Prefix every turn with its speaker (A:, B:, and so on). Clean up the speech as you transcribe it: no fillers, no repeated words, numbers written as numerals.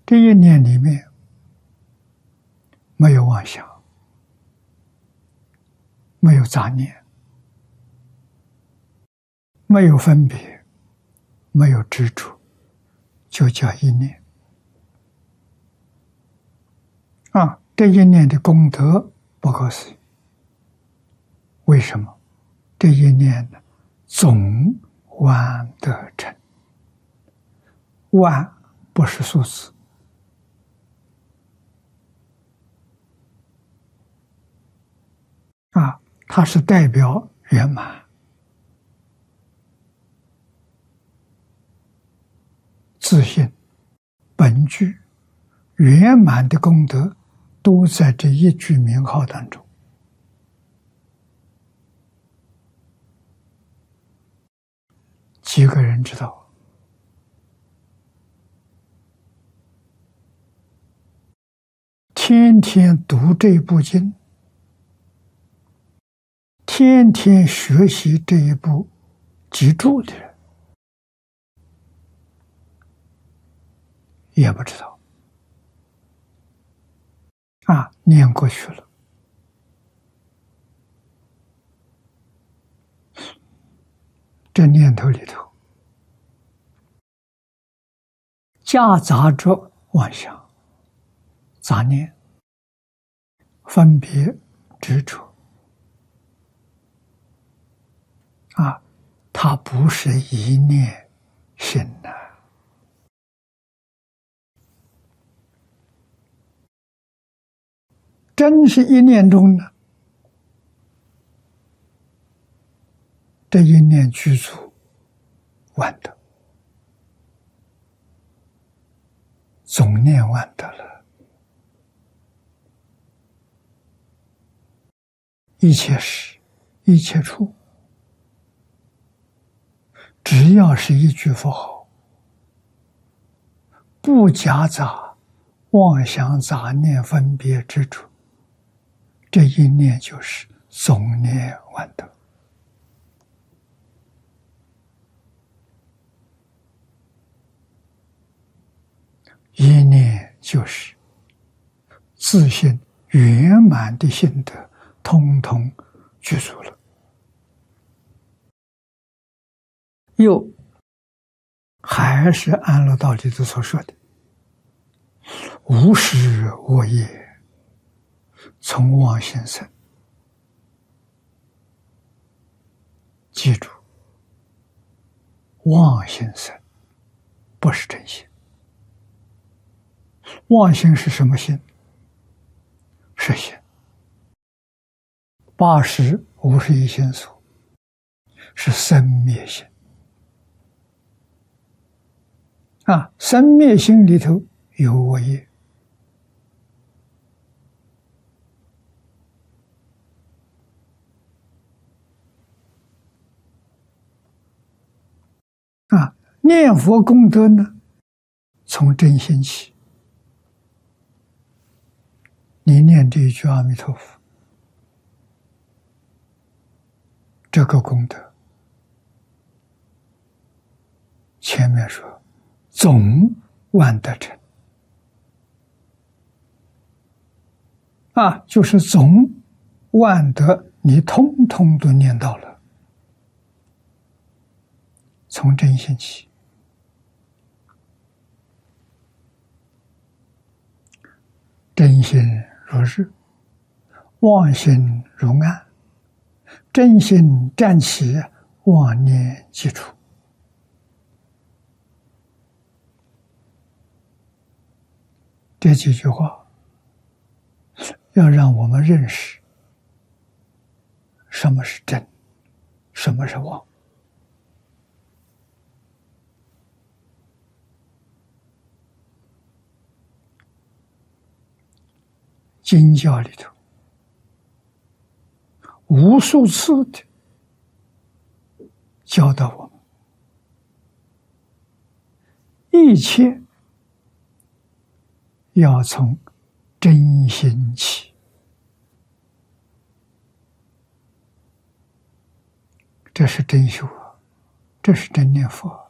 A: 这一念里面没有妄想，没有杂念，没有分别，没有执着，就叫一念。这一念的功德不可思议。为什么？这一念呢，总万得成。万不是数字，它是代表圆满。自信、本具、圆满的功德都在这一句名号当中。几个人知道？天天读这部经，天天学习这一部脊柱的人，也不知道。念过去了，这念头里头夹杂着妄想、杂念、分别、执着，它不是一念心呐。真是一念中呢，这一念具足万德，总念万德了。一切时，一切处，只要是一句佛号，不夹杂妄想、杂念、分别、执着，这一念就是总念万德。一念就是自信圆满的心得，通通具足了。又还是安乐道里头所说的，无始无业，从妄心生。记住，妄心生不是真心。妄心是什么心？是心。81心所是生灭心。生灭心里头有我业。念佛功德呢，从真心起。你念这一句阿弥陀佛，这个功德，前面说总万德成，就是总万德，你通通都念到了，从真心起。真心如日，妄心如暗，真心暂起，妄念即除。这几句话要让我们认识什么是真，什么是妄。经教里头无数次的教导我们，一切要从真心起。这是真修，这是真念佛。